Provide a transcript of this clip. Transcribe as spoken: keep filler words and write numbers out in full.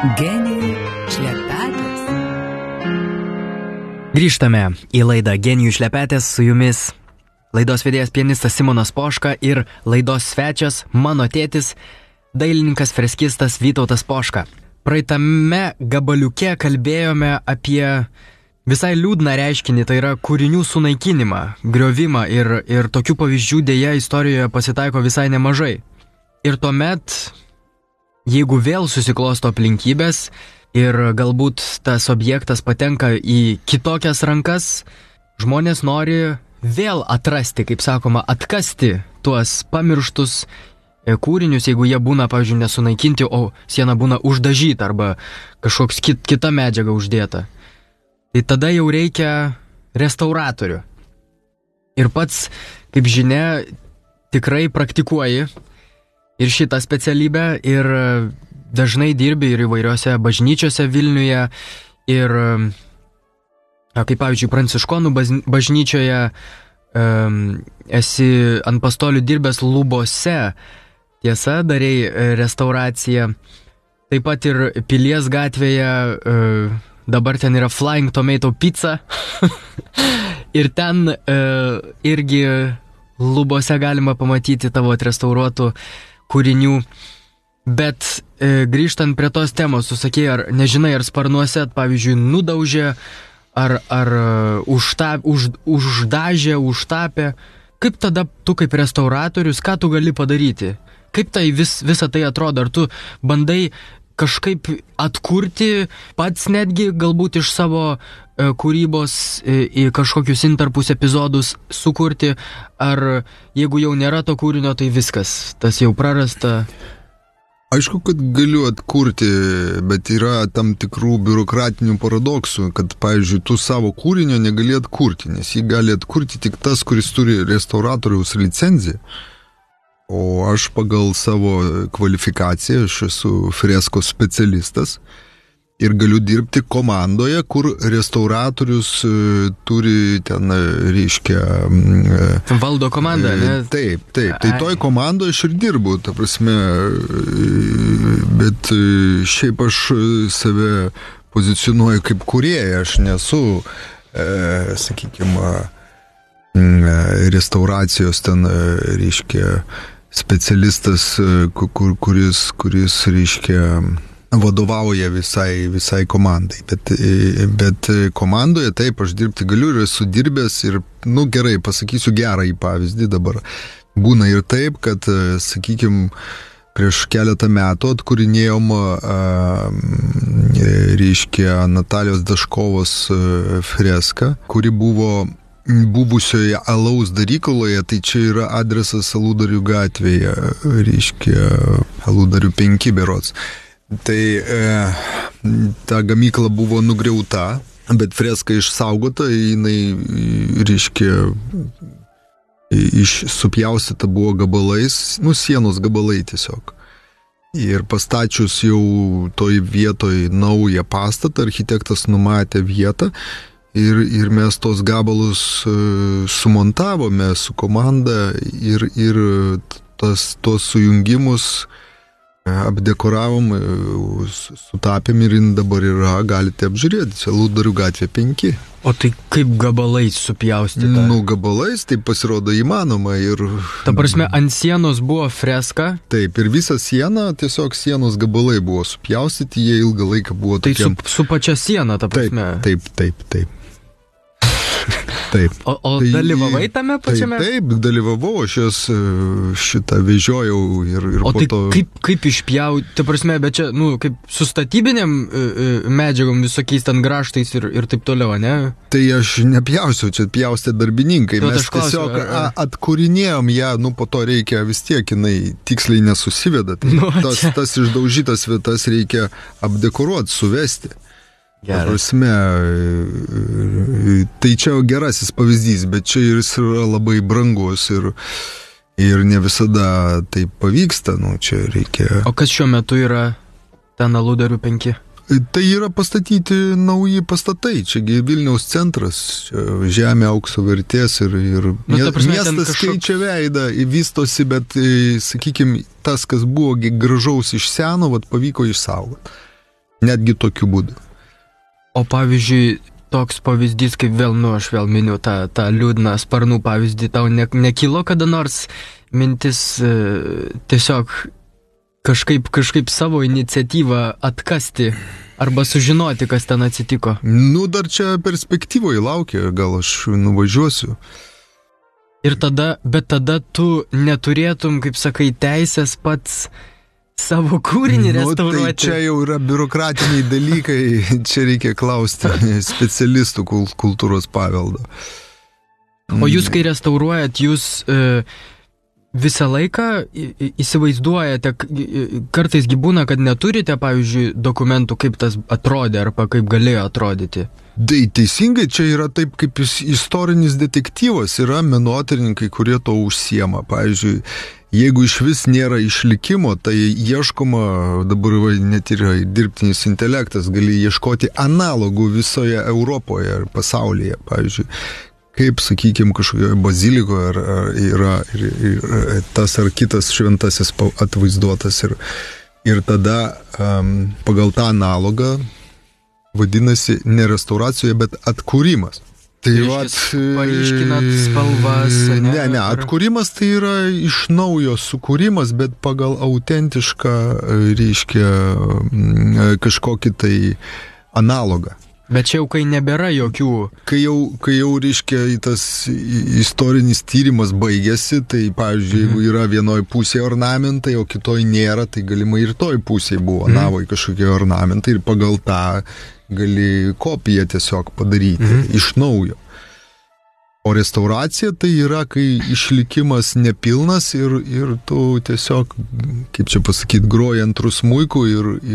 Genijų šlepetės. Grįžtame į laidą Genijų šlepetės, su jumis laidos vedėjas pianistas Simonas Poška ir laidos svečias, mano tėtis, dailininkas freskistas Vytautas Poška. Praeitame gabaliuke kalbėjome apie visai liūdną reiškinį, tai yra kūrinių sunaikinimą, griovimą ir, ir tokių pavyzdžių dėja istorijoje pasitaiko visai nemažai. Ir tuomet, jeigu vėl susiklosto aplinkybės ir galbūt tas objektas patenka į kitokias rankas, žmonės nori vėl atrasti, kaip sakoma, atkasti tuos pamirštus kūrinius, jeigu jie būna, pavyzdžiui, nesunaikinti, o siena būna uždažyta arba kažkoks kit, kita medžiaga uždėta. Tai tada jau reikia restauratorių. Ir pats, kaip žinia, tikrai praktikuoji ir šitą specialybę, ir dažnai dirbi ir įvairiose bažnyčiose Vilniuje, ir, kaip pavyzdžiui, Pranciškonų bažnyčioje um, esi ant pastolių dirbęs Lubose, tiesa, darei restauraciją, taip pat ir Pilies gatvėje, uh, dabar ten yra Flying Tomato Pizza, ir ten uh, irgi Lubose galima pamatyti tavo atrestauruotų kūrinių. Bet e, grįžtant prie tos temos, tu sakei, ar nežinai, ar sparnuose, pavyzdžiui, nudaužė, ar, ar užta, už, uždažė, užtapė. Kaip tada tu kaip restauratorius, ką tu gali padaryti? Kaip tai vis, visa tai atrodo? Ar tu bandai kažkaip atkurti pats netgi, galbūt iš savo e, kūrybos e, į kažkokius intarpus epizodus sukurti, ar jeigu jau nėra to kūrinio, tai viskas, tas jau prarasta? Aišku, kad galiu atkurti, bet yra tam tikrų biurokratinių paradoksų, kad, pavyzdžiui, tu savo kūrinio negali atkurti, nes jį gali atkurti tik tas, kuris turi restauratoriaus licenciją. O aš pagal savo kvalifikaciją, aš esu freskos specialistas ir galiu dirbti komandoje, kur restauratorius turi ten, reiškia... Valdo komandą, ne? Taip, taip. Tai toj komandoje aš ir dirbu, ta prasme, bet šiaip aš save pozicionuoju kaip kūrėją, aš nesu, e, sakykime, restauracijos ten, reiškia, specialistas, kur, kuris, kuris, reiškia, vadovauja visai, visai komandai. Bet, bet komandoje taip aš dirbti galiu ir esu dirbęs ir, nu gerai, pasakysiu gerąjį pavyzdį dabar. Būna ir taip, kad, sakykime, prieš keletą metų atkūrinėjom, reiškia, Natalijos Daškovos freską, kuri buvo buvusioje alaus darykloje, tai čia yra adresas Aludarių gatvėje, reiškia, Aludarių penki berods. Tai e, ta gamykla buvo nugriauta, bet freska išsaugota, jinai, reiškia, iš, supjaustyta buvo gabalais, nu, sienos gabalai tiesiog. Ir pastačius jau toj vietoj naują pastatą, architektas numatė vietą ir, ir mes tos gabalus uh, sumontavome su komanda ir, ir tas, tos sujungimus apdekoravom, sutapėm ir dabar yra, galite apžiūrėti, čia Aludarių gatvė penki. O tai kaip gabalais supjaustyta? Nu, gabalais tai pasirodo įmanoma ir... Ta prasme, ant sienos buvo freska? Taip, ir visa siena, tiesiog sienos gabalai buvo supjaustyti, jie ilgą laiką buvo tai tokiam... Tai su, su pačia siena, ta prasme? Taip, taip, taip, taip. Taip. O, o tai, dalyvavai tame pačiame? Taip, taip, dalyvavau, aš jas šitą vežiojau ir, ir o po tai to... kaip, kaip išpjauti, ta prasme, bet čia, nu, kaip su statybinėm medžiagom visokiais ten graštais ir, ir taip toliau, ne? Tai aš nepjausiu, čia pjaustė darbininkai, to, mes klausiu, tiesiog ar, ar... atkūrinėjom ją, nu, po to reikia vis tiek, jinai tiksliai nesusiveda, tai nu, tas, tas išdaužytas vietas reikia apdekoruoti, suvesti. Prasme, tai čia gerasis pavyzdys, bet čia jis yra labai brangus ir, ir ne visada tai pavyksta, nu, čia reikia... O kas šiuo metu yra ten Aludarių penki? Tai yra pastatyti nauji pastatai, čiagi Vilniaus centras, žemė aukso vertės ir, ir nu, prasme, miestas kažkoks... keičia veidą, vystosi, bet, sakykime, tas, kas buvo gražaus iš seno, vat, pavyko išsaugoti. Netgi tokiu būdu. O pavyzdžiui, toks pavyzdys, kaip vėl, nu, aš vėl miniu tą, tą liūdną sparnų pavyzdį, tau ne, nekilo kada nors mintis e, tiesiog kažkaip, kažkaip savo iniciatyvą atkasti arba sužinoti, kas ten atsitiko? Nu, dar čia perspektyvoje laukia, gal aš nuvažiuosiu. Ir tada, bet tada tu neturėtum, kaip sakai, teisės pats savo kūrinį nu, restauruoti. Tai čia jau yra biurokratiniai dalykai, čia reikia klausti specialistų kultūros paveldo. O jūs, kai restauruojat, jūs e, visą laiką įsivaizduojate, kartaisgi būna, kad neturite, pavyzdžiui, dokumentų, kaip tas atrodė arba kaip galėjo atrodyti. Tai teisingai, čia yra taip, kaip istorinis detektyvas, yra menotyrininkai, kurie to užsiema. Pavyzdžiui, jeigu iš vis nėra išlikimo, tai ieškoma, dabar net yra dirbtinis intelektas, gali ieškoti analogų visoje Europoje ar pasaulyje. Pavyzdžiui, kaip, sakykime, kažkokioje bazilikoje ar, ar yra ir, ir tas ar kitas šventasis atvaizduotas. Ir, ir tada um, pagal tą analogą vadinasi ne restauracija, bet atkūrimas. Tai vat, paryškinat spalvas. Ne, ne, ne, atkūrimas tai yra iš naujo sukūrimas, bet pagal autentišką, reiškia, kažkokį tai analogą. Bet čia jau kai nebėra jokių... Kai jau, kai jau reiškia, tas istorinis tyrimas baigėsi, tai, pavyzdžiui, jeigu yra vienoje pusėje ornamentai, o kitoje nėra, tai galimai ir toj pusėje buvo mm. navoje kažkokie ornamentai ir pagal tą gali kopiją tiesiog padaryti mm. iš naujo. O restauracija tai yra, kai išlikimas nepilnas ir, ir tu tiesiog, kaip čia pasakyti, groji antrų smuikų ir, ir